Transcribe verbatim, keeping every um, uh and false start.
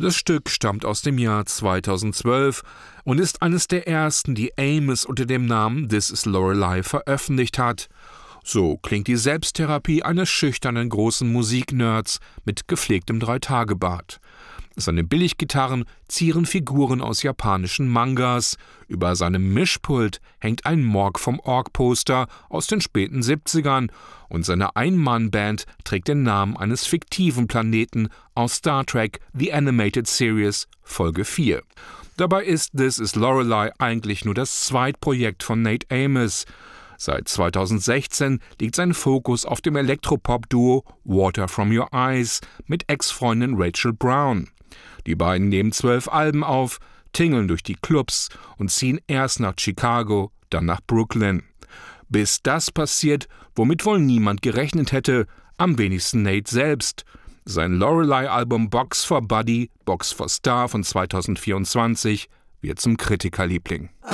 Das Stück stammt aus dem Jahr zweitausendzwölf und ist eines der ersten, die Amos unter dem Namen This Is Lorelei veröffentlicht hat. So klingt die Selbsttherapie eines schüchternen großen Musiknerds mit gepflegtem Dreitagebart. Seine Billiggitarren zieren Figuren aus japanischen Mangas. Über seinem Mischpult hängt ein Morg vom Ork-Poster aus den späten siebzigern und seine Ein-Mann-Band trägt den Namen eines fiktiven Planeten aus Star Trek The Animated Series Folge vier. Dabei ist This Is Lorelei eigentlich nur das Zweitprojekt von Nate Amos. Seit zweitausendsechzehn liegt sein Fokus auf dem Elektropop-Duo Water From Your Eyes mit Ex-Freundin Rachel Brown. Die beiden nehmen zwölf Alben auf, tingeln durch die Clubs und ziehen erst nach Chicago, dann nach Brooklyn. Bis das passiert, womit wohl niemand gerechnet hätte, am wenigsten Nate selbst. Sein Lorelei-Album Box for Buddy, Box for Star von zweitausendvierundzwanzig wird zum Kritikerliebling.